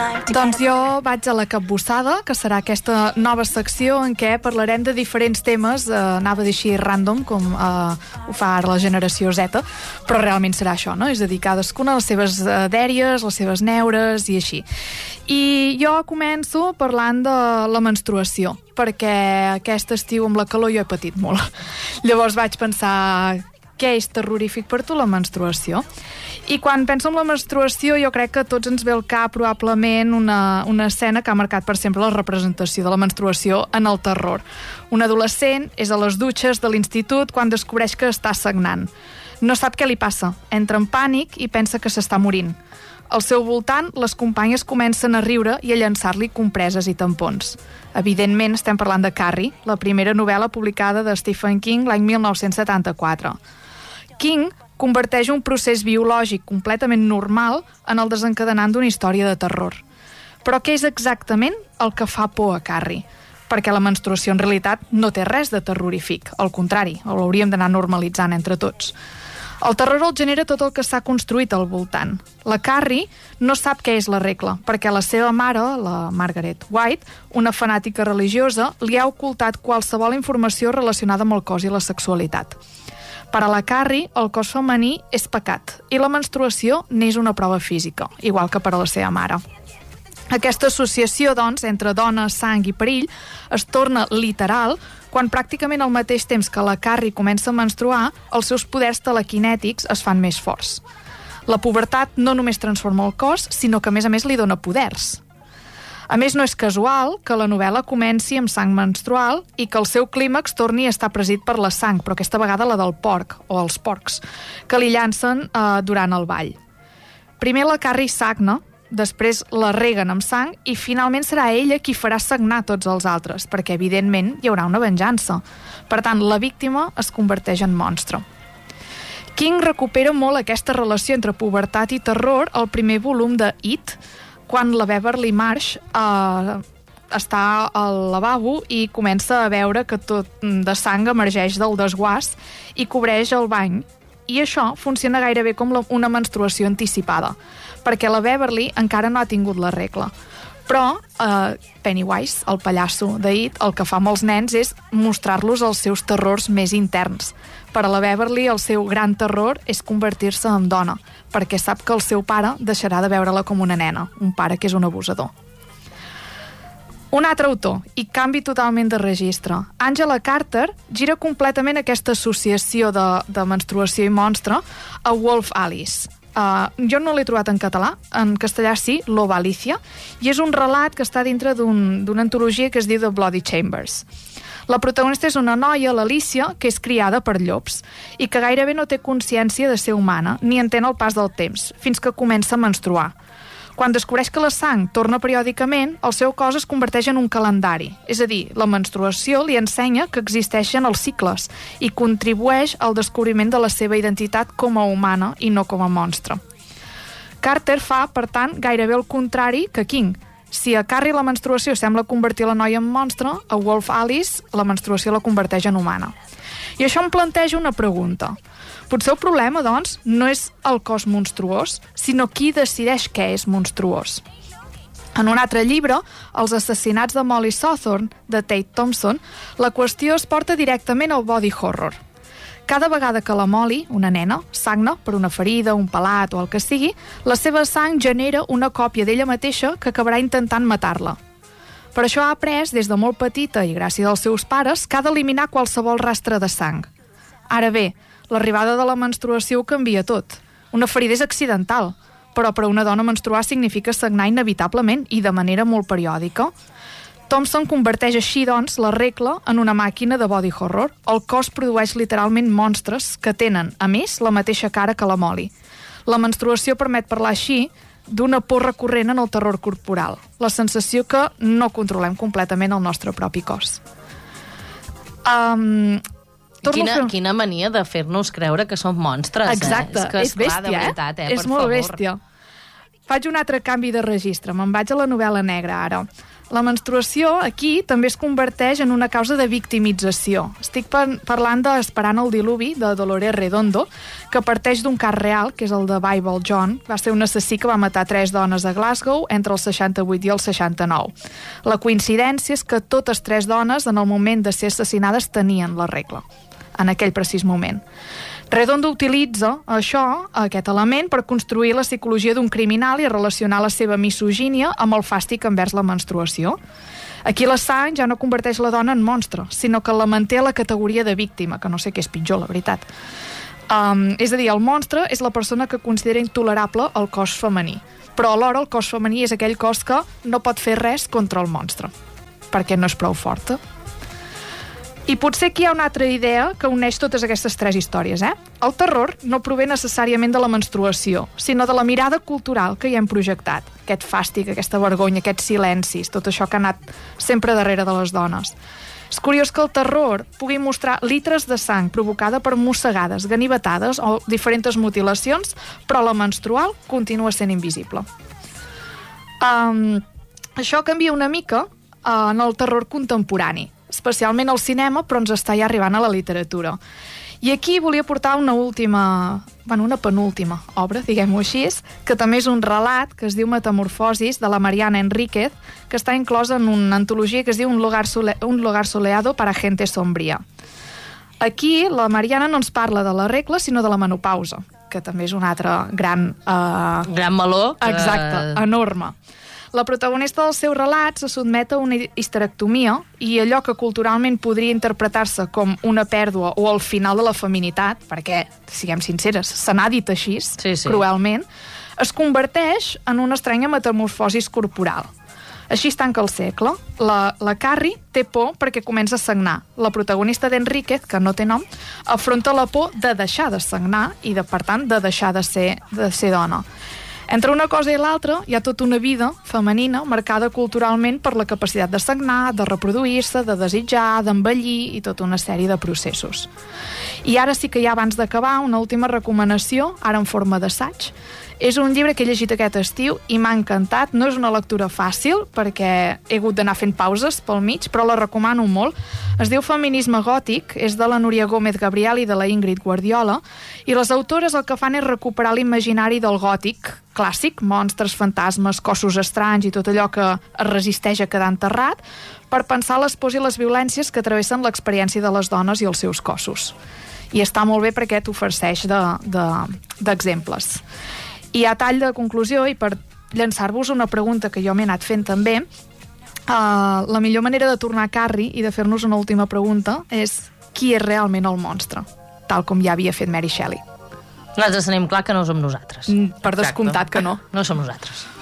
Doncs jo vaig a la capbussada, que serà aquesta nova secció en què parlarem de diferents temes, anava a dir així random, com ho fa ara la generació Z, però realment serà això, no? És a dir, cadascuna les seves dèries, les seves neures i així. I jo començo parlant de la menstruació, perquè aquest estiu amb la calor jo he patit molt. Llavors vaig pensar, què és terrorífic per tu la menstruació? I quan penso en la menstruació jo crec que a tots ens ve al cap probablement una escena que ha marcat per sempre la representació de la menstruació en el terror. Un adolescent és a les dutxes de l'institut quan descobreix que està sagnant. No sap què li passa, entra en pànic i pensa que s'està morint. Al seu voltant, les companyes comencen a riure i a llançar-li compreses i tampons. Evidentment, estem parlant de Carrie, la primera novel·la publicada de Stephen King l'any 1974. King converteix un procés biològic completament normal en el desencadenant d'una història de terror. Però què és exactament el que fa por a Carrie? Perquè la menstruació en realitat no té res de terrorífic, al contrari, l'hauríem d'anar normalitzant entre tots. El terror el genera tot el que s'ha construït al voltant. La Carrie no sap què és la regla, perquè la seva mare, la Margaret White, una fanàtica religiosa, li ha ocultat qualsevol informació relacionada amb el cos i la sexualitat. Per a la Carrie, el cos femení és pecat i la menstruació n'és una prova física, igual que per a la seva mare. Aquesta associació, doncs, entre dona, sang i perill es torna literal quan pràcticament al mateix temps que la Carrie comença a menstruar, els seus poders telequinètics es fan més forts. La pubertat no només transforma el cos, sinó que a més li dona poders. A més, no és casual que la novel·la comenci amb sang menstrual i que el seu clímax torni a estar presidit per la sang, però aquesta vegada la del porc, o els porcs, que li llancen durant el ball. Primer la Carrie sagna, després la reguen amb sang i finalment serà ella qui farà sagnar tots els altres, perquè evidentment hi haurà una venjança. Per tant, la víctima es converteix en monstre. King recupera molt aquesta relació entre pubertat i terror al primer volum de It, quan la Beverly Marsh està al lavabo i comença a veure que tot de sang emergeix del desguàs i cobreix el bany. I això funciona gairebé com una menstruació anticipada, perquè la Beverly encara no ha tingut la regla. Però Pennywise, el pallasso de It, el que fa amb els nens és mostrar-los els seus terrors més interns. Per a la Beverly, el seu gran terror és convertir-se en dona, perquè sap que el seu pare deixarà de veure-la com una nena, un pare que és un abusador. Un altre autor, i canvi totalment de registre. Angela Carter gira completament aquesta associació de menstruació i monstre a Wolf Alice. Jo no l'he trobat en català, en castellà sí, Loba Alicia, i és un relat que està dintre d'una antologia que es diu The Bloody Chambers. La protagonista és una noia, l'Alicia, que és criada per llops i que gairebé no té consciència de ser humana ni entén el pas del temps, fins que comença a menstruar. Quan descobreix que la sang torna periòdicament, el seu cos es converteix en un calendari. És a dir, la menstruació li ensenya que existeixen els cicles i contribueix al descobriment de la seva identitat com a humana i no com a monstre. Carter fa, per tant, gairebé el contrari que King. Si a Carrie la menstruació sembla convertir la noia en monstre, a Wolf Alice la menstruació la converteix en humana. I això em planteja una pregunta. Potser el problema, doncs, no és el cos monstruós, sinó qui decideix què és monstruós. En un altre llibre, Els assassinats de Molly Sawthorne, de Tate Thompson, la qüestió es porta directament al body horror. Cada vegada que la Molly, una nena, sagna per una ferida, un pelat o el que sigui, la seva sang genera una còpia d'ella mateixa que acabarà intentant matar-la. Per això ha après, des de molt petita i gràcies als seus pares, que ha d'eliminar qualsevol rastre de sang. Ara bé, l'arribada de la menstruació ho canvia tot. Una ferida és accidental, però per a una dona menstruar significa sagnar inevitablement i de manera molt periòdica. Thompson converteix així, doncs, la regla en una màquina de body horror. El cos produeix literalment monstres que tenen, a més, la mateixa cara que la Molly. La menstruació permet parlar així d'una por recurrent en el terror corporal, la sensació que no controlem completament el nostre propi cos. Quina mania de fer-nos creure que som monstres. Exacte, És bèstia, de veritat, és molt bèstia. faig un altre canvi de registre. Me'n vaig a la novel·la negra, ara. La menstruació, aquí, també es converteix en una causa de victimització. Estic parlant d'Esperant el diluvi, de Dolores Redondo, que parteix d'un cas real, que és el de Bible John. Va ser un assassí que va matar 3 dones a Glasgow entre el 68 i el 69. La coincidència és que totes 3 dones, en el moment de ser assassinades, tenien la regla, en aquell precís moment. Redondo utilitza aquest element, per construir la psicologia d'un criminal i relacionar la seva misogínia amb el fàstic envers la menstruació. Aquí la sang ja no converteix la dona en monstre, sinó que la manté a la categoria de víctima, que no sé què és pitjor, la veritat. És a dir, el monstre és la persona que considera intolerable el cos femení, però alhora el cos femení és aquell cos que no pot fer res contra el monstre, perquè no és prou forta. I potser aquí hi ha una altra idea que uneix totes aquestes 3 històries, El terror no prové necessàriament de la menstruació, sinó de la mirada cultural que hi hem projectat. Aquest fàstic, aquesta vergonya, aquests silencis, tot això que ha anat sempre darrere de les dones. És curiós que el terror pugui mostrar litres de sang provocada per mossegades, ganivetades o diferents mutilacions, però la menstrual continua sent invisible. Això canvia una mica en el terror contemporani, especialment al cinema, però ens està ja arribant a la literatura. I aquí volia portar una penúltima obra, diguem-ho així, que també és un relat que es diu Metamorfosis, de la Mariana Enríquez, que està inclosa en una antologia que es diu Un lugar soleado para gente sombría. Aquí la Mariana no ens parla de la regla, sinó de la menopausa, que també és un altre gran meló. Exacte, enorme. La protagonista del seu relat se sotmet a una histerectomia i allò que culturalment podria interpretar-se com una pèrdua o el final de la feminitat, perquè, siguem sinceres, se n'ha dit així, cruelment, es converteix en una estranya metamorfosis corporal. Així es tanca el segle. La Carrie té por perquè comença a sagnar. La protagonista d'Enríquez, que no té nom, afronta la por de deixar de sagnar i, per tant, de deixar de ser dona. Entre una cosa i l'altra hi ha tota una vida femenina marcada culturalment per la capacitat de sagnar, de reproduir-se, de desitjar, d'envellir i tota una sèrie de processos. I ara sí que ja abans d'acabar, una última recomanació, ara en forma d'assaig. És un llibre que he llegit aquest estiu i m'ha encantat. No és una lectura fàcil perquè he hagut d'anar fent pauses pel mig, però la recomano molt. Es diu Feminisme gòtic, és de la Núria Gómez Gabriel i de la Ingrid Guardiola, i les autores el que fan és recuperar l'imaginari del gòtic clàssic, monstres, fantasmes, cossos estranys i tot allò que es resisteix a quedar enterrat, per pensar les pors i les violències que travessen l'experiència de les dones i els seus cossos. I està molt bé perquè t'ofereix d'exemples. I a tall de conclusió, i per llançar-vos una pregunta que jo m'he anat fent també, la millor manera de tornar a Carrie i de fer-nos una última pregunta és qui és realment el monstre, tal com ja havia fet Mary Shelley. Nosaltres tenim clar que no som nosaltres. Per descomptat que no. No som nosaltres.